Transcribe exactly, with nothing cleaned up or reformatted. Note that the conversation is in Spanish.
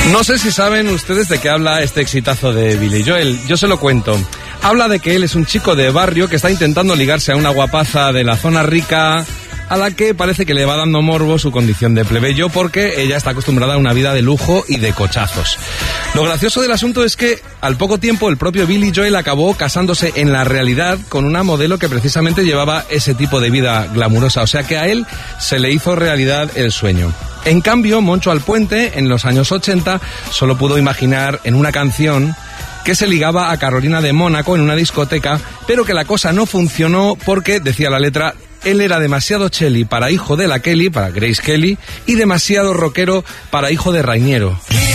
No sé si saben ustedes de qué habla este exitazo de Billy Joel. Yo se lo cuento. Habla de que él es un chico de barrio que está intentando ligarse a una guapaza de la zona rica, a la que parece que le va dando morbo su condición de plebeyo porque ella está acostumbrada a una vida de lujo y de cochazos. Lo gracioso del asunto es que al poco tiempo el propio Billy Joel acabó casándose en la realidad con una modelo que precisamente llevaba ese tipo de vida glamurosa, o sea que a él se le hizo realidad el sueño. En cambio, Moncho Alpuente, en los años ochenta, solo pudo imaginar en una canción que se ligaba a Carolina de Mónaco en una discoteca, pero que la cosa no funcionó porque, decía la letra, él era demasiado Chelly para hijo de la Kelly, para Grace Kelly, y demasiado rockero para hijo de Rainiero.